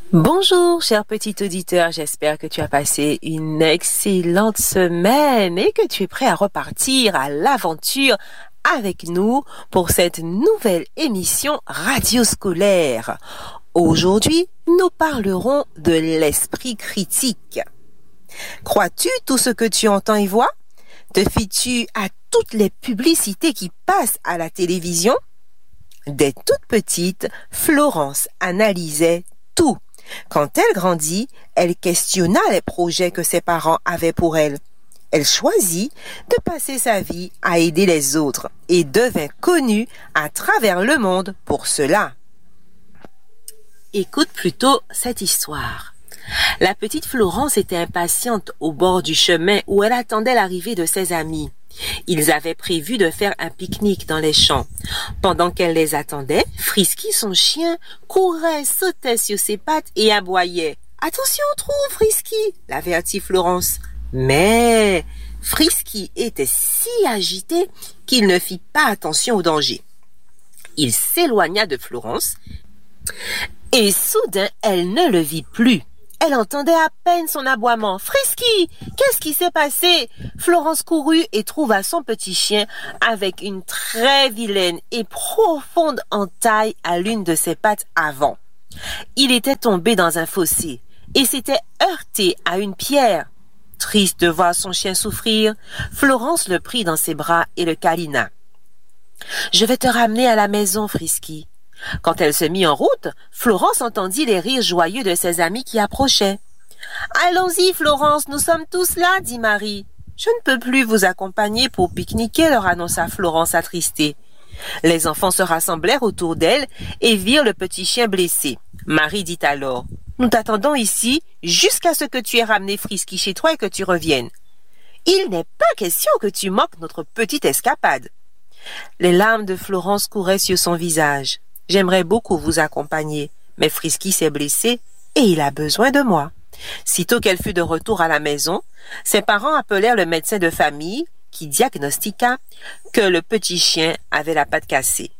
Bonjour, cher petit auditeur, j'espère que tu as passé une excellente semaine et que tu es prêt à repartir à l'aventure avec nous pour cette nouvelle émission radioscolaire. Aujourd'hui, nous parlerons de l'esprit critique. Crois-tu tout ce que tu entends et vois? Te fies-tu à toutes les publicités qui passent à la télévision? Dès toute petite, Florence analysait tout. Quand elle grandit, elle questionna les projets que ses parents avaient pour elle. Elle choisit de passer sa vie à aider les autres et devint connue à travers le monde pour cela. Écoute plutôt cette histoire. La petite Florence était impatiente au bord du chemin où elle attendait l'arrivée de ses amis. Ils avaient prévu de faire un pique-nique dans les champs. Pendant qu'elle les attendait, Frisky, son chien, courait, sautait sur ses pattes et aboyait. « Attention au trou, Frisky !» l'avertit Florence. Mais Frisky était si agité qu'il ne fit pas attention au danger. Il s'éloigna de Florence et soudain, elle ne le vit plus. Elle entendait à peine son aboiement. « Frisky, qu'est-ce qui s'est passé ?» Florence courut et trouva son petit chien avec une très vilaine et profonde entaille à l'une de ses pattes avant. Il était tombé dans un fossé et s'était heurté à une pierre. Triste de voir son chien souffrir, Florence le prit dans ses bras et le câlina. « Je vais te ramener à la maison, Frisky. » Quand elle se mit en route, Florence entendit les rires joyeux de ses amis qui approchaient. « Allons-y, Florence, nous sommes tous là, dit Marie. »« Je ne peux plus vous accompagner pour pique-niquer, leur annonça Florence attristée. Les enfants se rassemblèrent autour d'elle et virent le petit chien blessé. Marie dit alors, « Nous t'attendons ici jusqu'à ce que tu aies ramené Frisky chez toi et que tu reviennes. Il n'est pas question que tu manques notre petite escapade. » Les larmes de Florence couraient sur son visage. « J'aimerais beaucoup vous accompagner, mais Frisky s'est blessé et il a besoin de moi. » Sitôt qu'elle fut de retour à la maison, ses parents appelèrent le médecin de famille qui diagnostiqua que le petit chien avait la patte cassée.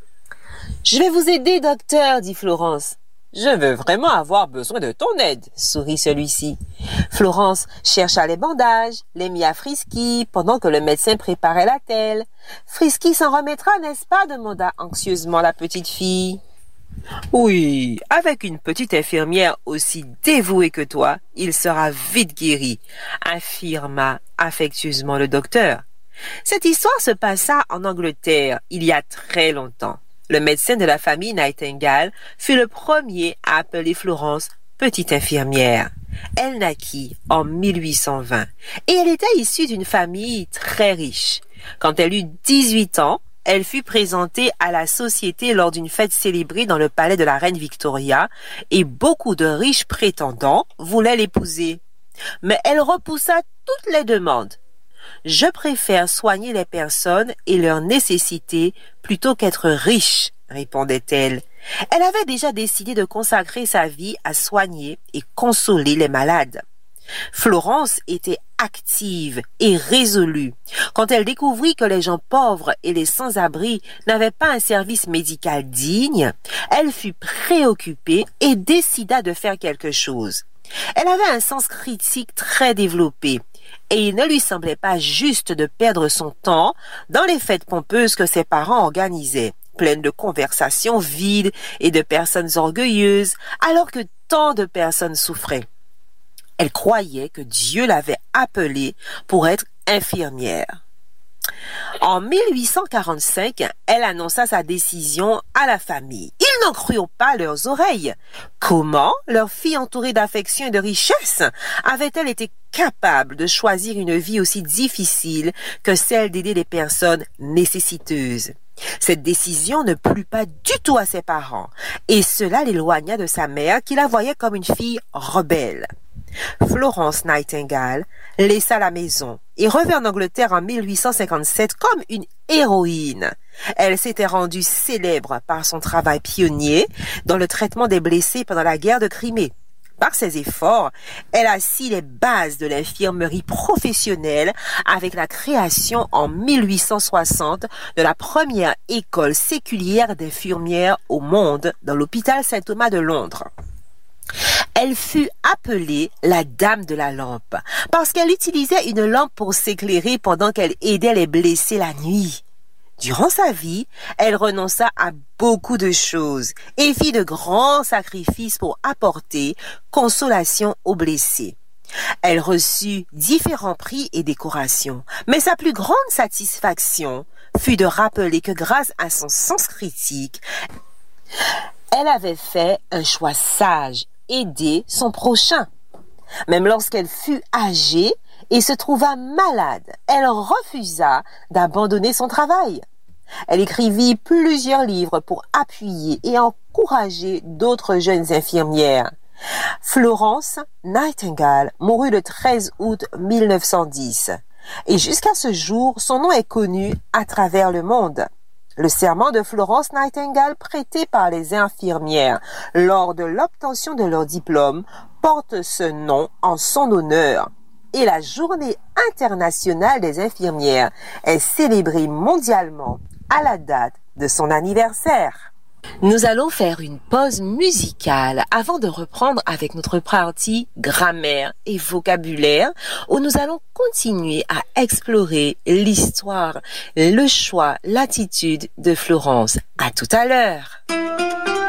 « Je vais vous aider, docteur, dit Florence. »« Je veux vraiment avoir besoin de ton aide, sourit celui-ci. » Florence chercha les bandages, les mit à Frisky pendant que le médecin préparait la telle. « Frisky s'en remettra, n'est-ce pas ?» demanda anxieusement la petite fille. « Oui, avec une petite infirmière aussi dévouée que toi, il sera vite guéri, » affirma affectueusement le docteur. Cette histoire se passa en Angleterre il y a très longtemps. Le médecin de la famille Nightingale fut le premier à appeler Florence petite infirmière. Elle naquit en 1820 et elle était issue d'une famille très riche. Quand elle eut 18 ans, elle fut présentée à la société lors d'une fête célébrée dans le palais de la reine Victoria et beaucoup de riches prétendants voulaient l'épouser. Mais elle repoussa toutes les demandes. « Je préfère soigner les personnes et leurs nécessités plutôt qu'être riche, » répondait-elle. Elle avait déjà décidé de consacrer sa vie à soigner et consoler les malades. Florence était active et résolue. Quand elle découvrit que les gens pauvres et les sans-abri n'avaient pas un service médical digne, elle fut préoccupée et décida de faire quelque chose. Elle avait un sens critique très développé et il ne lui semblait pas juste de perdre son temps dans les fêtes pompeuses que ses parents organisaient, pleines de conversations vides et de personnes orgueilleuses, alors que tant de personnes souffraient. Elle croyait que Dieu l'avait appelée pour être infirmière. En 1845, elle annonça sa décision à la famille. Ils n'en crurent pas leurs oreilles. Comment leur fille entourée d'affection et de richesse avait-elle été capable de choisir une vie aussi difficile que celle d'aider les personnes nécessiteuses? Cette décision ne plut pas du tout à ses parents et cela l'éloigna de sa mère qui la voyait comme une fille rebelle. Florence Nightingale laissa la maison et revint en Angleterre en 1857 comme une héroïne. Elle s'était rendue célèbre par son travail pionnier dans le traitement des blessés pendant la guerre de Crimée. Par ses efforts, elle assit les bases de l'infirmerie professionnelle avec la création en 1860 de la première école séculière d'infirmières au monde dans l'hôpital Saint-Thomas de Londres. Elle fut appelée la dame de la lampe parce qu'elle utilisait une lampe pour s'éclairer pendant qu'elle aidait les blessés la nuit. Durant sa vie, elle renonça à beaucoup de choses et fit de grands sacrifices pour apporter consolation aux blessés. Elle reçut différents prix et décorations, mais sa plus grande satisfaction fut de rappeler que grâce à son sens critique, elle avait fait un choix sage, aider son prochain. Même lorsqu'elle fut âgée et se trouva malade, elle refusa d'abandonner son travail. Elle écrivit plusieurs livres pour appuyer et encourager d'autres jeunes infirmières. Florence Nightingale mourut le 13 août 1910 et jusqu'à ce jour, son nom est connu à travers le monde. Le serment de Florence Nightingale prêté par les infirmières lors de l'obtention de leur diplôme porte ce nom en son honneur. Et la Journée internationale des infirmières est célébrée mondialement à la date de son anniversaire. Nous allons faire une pause musicale avant de reprendre avec notre partie grammaire et vocabulaire où nous allons continuer à explorer l'histoire, le choix, l'attitude de Florence. À tout à l'heure.